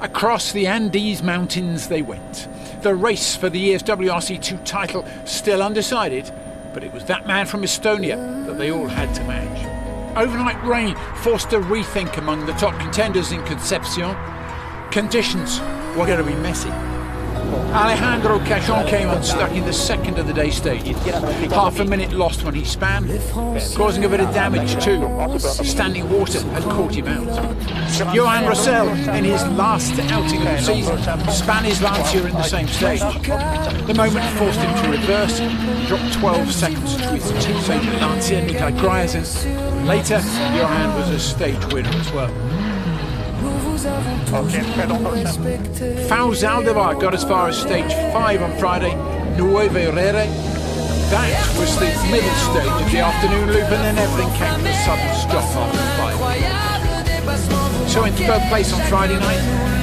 Across the Andes Mountains they went. The race for the year's WRC2 title still undecided, but it was that man from Estonia that they all had to match. Overnight rain forced a rethink among the top contenders in Concepcion. Conditions were going to be messy. Alejandro Cajon came unstuck in the second of the day stages. Half a minute lost when he span, causing a bit of damage too. Standing water had caught him out. Johan Rossell, in his last outing of the season, span his Lancia in the same stage. The moment forced him to reverse, dropped 12 seconds to his teammate Lancia Nikolai Gryazen. Later, Johan was a stage winner as well. Faux Aldebar got as far as stage 5 on Friday, Nueve Rere. That was the middle stage of the afternoon loop, and then everything came to a sudden stop after 5. So in third place on Friday night,